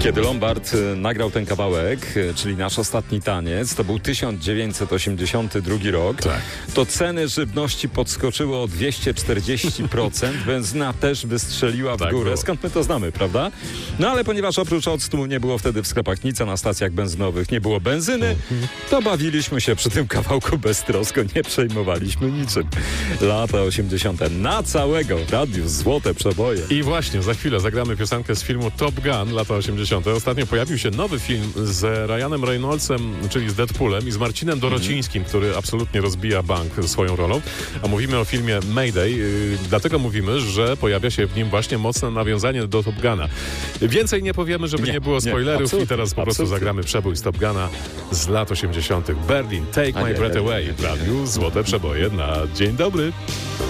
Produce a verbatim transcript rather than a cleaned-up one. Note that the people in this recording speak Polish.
Kiedy Lombard nagrał ten kawałek, czyli Nasz ostatni taniec, to był tysiąc dziewięćset osiemdziesiąty drugi rok, tak. to ceny żywności podskoczyły o dwieście czterdzieści procent, benzyna też wystrzeliła w tak górę. było. Skąd my to znamy, prawda? No ale ponieważ oprócz octu nie było wtedy w sklepach nic, a na stacjach benzynowych nie było benzyny, to bawiliśmy się przy tym kawałku beztrosko, nie przejmowaliśmy niczym. Lata osiemdziesiąte na całego radiu złote przeboje. I właśnie, za chwilę zagramy piosenkę z filmu Top Gun, lata osiemdziesiąte. Ostatnio pojawił się nowy film z Ryanem Reynoldsem, czyli z Deadpoolem i z Marcinem Dorocińskim, który absolutnie rozbija bank swoją rolą. A mówimy o filmie Mayday, yy, dlatego mówimy, że pojawia się w nim właśnie mocne nawiązanie do Top Guna. Więcej nie powiemy, żeby nie, nie było spoilerów nie, i teraz po prostu absolutnie. Zagramy przebój z Top Guna z lat osiemdziesiątych. Berlin, Take A My nie, Breath nie, Away. W radiu złote przeboje na dzień dobry.